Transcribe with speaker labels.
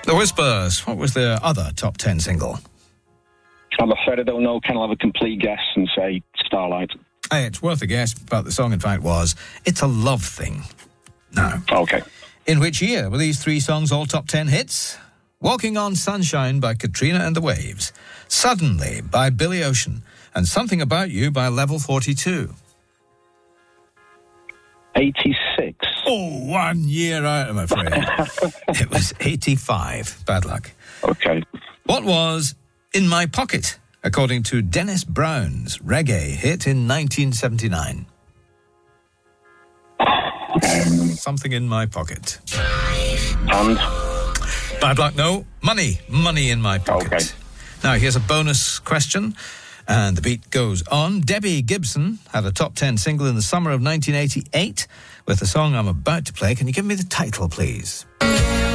Speaker 1: The Whispers, what was their other top 10 single?
Speaker 2: I'm afraid I don't know. Can I have a complete guess and say Starlight?
Speaker 1: Hey, it's worth a guess, but the song, in fact, was It's a Love Thing. Now,
Speaker 2: Okay.
Speaker 1: in which year were these three songs all top 10 hits? Walking on Sunshine by Katrina and the Waves, Suddenly by Billy Ocean, and Something About You by Level 42.
Speaker 2: 86.
Speaker 1: Oh, 1 year out, I'm afraid. It was 85. Bad luck.
Speaker 2: Okay.
Speaker 1: What was In My Pocket, according to Dennis Brown's reggae hit in 1979? Something in My Pocket.
Speaker 2: And?
Speaker 1: Bad luck, no. Money in My Pocket.
Speaker 2: Okay.
Speaker 1: Now, here's a bonus question, and the beat goes on. Debbie Gibson had a top 10 single in the summer of 1988 with the song I'm about to play. Can you give me the title, please?